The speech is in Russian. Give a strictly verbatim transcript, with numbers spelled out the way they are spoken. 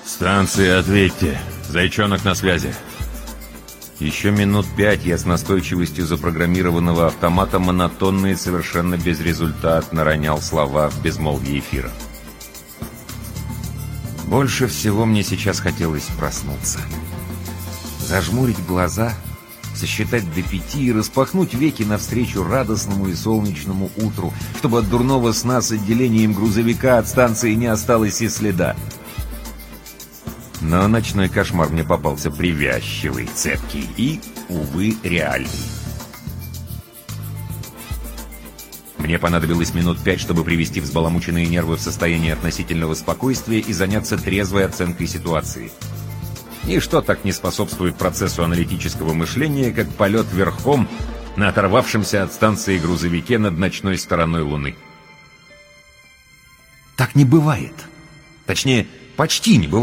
Станция, ответьте. Зайчонок на связи. Еще минут пять я с настойчивостью запрограммированного автомата монотонно и совершенно безрезультатно ронял слова в безмолвие эфира. Больше всего мне сейчас хотелось проснуться. Зажмурить глаза, сосчитать до пяти и распахнуть веки навстречу радостному и солнечному утру, чтобы от дурного сна с отделением грузовика от станции не осталось и следа. Но ночной кошмар мне попался привязчивый, цепкий и, увы, реальный. Мне понадобилось минут пять, чтобы привести взбаламученные нервы в состояние относительного спокойствия и заняться трезвой оценкой ситуации. Ничто так не способствует процессу аналитического мышления, как полет верхом на оторвавшемся от станции грузовике над ночной стороной Луны. Так не бывает. Точнее, почти не бывает.